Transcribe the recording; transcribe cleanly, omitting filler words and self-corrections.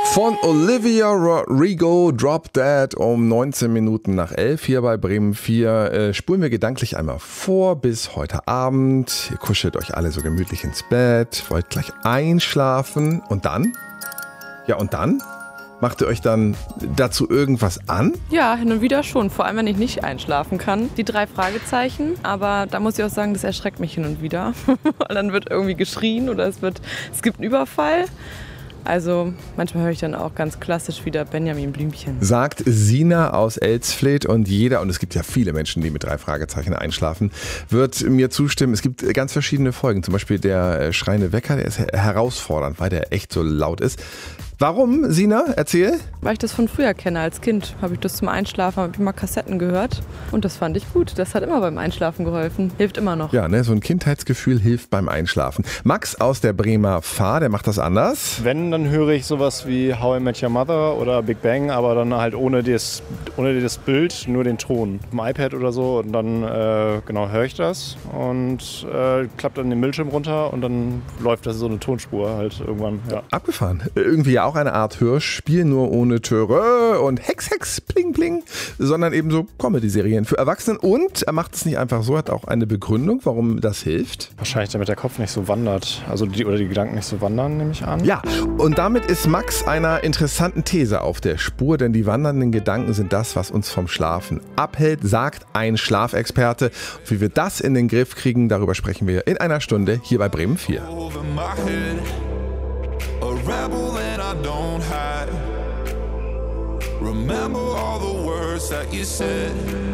Von Olivia Rodrigo, Drop Dead um 19 Minuten nach 11 hier bei Bremen 4. Spulen wir gedanklich einmal vor bis heute Abend. Ihr kuschelt euch alle so gemütlich ins Bett, wollt gleich einschlafen und dann? Ja, und dann? Macht ihr euch dann dazu irgendwas an? Ja, hin und wieder schon, vor allem wenn ich nicht einschlafen kann. Die 3 Fragezeichen, aber da muss ich auch sagen, das erschreckt mich hin und wieder. Weil dann wird irgendwie geschrien oder es gibt einen Überfall. Also manchmal höre ich dann auch ganz klassisch wieder Benjamin Blümchen. Sagt Sina aus Elsfleth und jeder, und es gibt ja viele Menschen, die mit 3 Fragezeichen einschlafen, wird mir zustimmen. Es gibt ganz verschiedene Folgen, zum Beispiel der schreiende Wecker, der ist herausfordernd, weil der echt so laut ist. Warum, Sina? Erzähl. Weil ich das von früher kenne. Als Kind habe ich das zum Einschlafen, habe ich mal Kassetten gehört und das fand ich gut. Das hat immer beim Einschlafen geholfen. Hilft immer noch. Ja, ne, so ein Kindheitsgefühl hilft beim Einschlafen. Max aus der Bremer Fahr, der macht das anders. Wenn, dann höre ich sowas wie How I Met Your Mother oder Big Bang, aber dann halt ohne das Bild, nur den Ton. Im iPad oder so und dann höre ich das und klappt dann den Bildschirm runter und dann läuft das so eine Tonspur halt irgendwann. Ja. Abgefahren. Irgendwie ja auch eine Art Hörspiel, nur ohne Töre und Hex, Hex, Pling, Pling, sondern eben so Comedy-Serien für Erwachsene. Und er macht es nicht einfach so, hat auch eine Begründung, warum das hilft. Wahrscheinlich, damit der Kopf nicht so wandert. Also die Gedanken nicht so wandern, nehme ich an. Ja, und damit ist Max einer interessanten These auf der Spur, denn die wandernden Gedanken sind das, was uns vom Schlafen abhält, sagt ein Schlafexperte. Wie wir das in den Griff kriegen, darüber sprechen wir in einer Stunde hier bei Bremen 4. A rebel and I don't hide. Remember all the words that you said.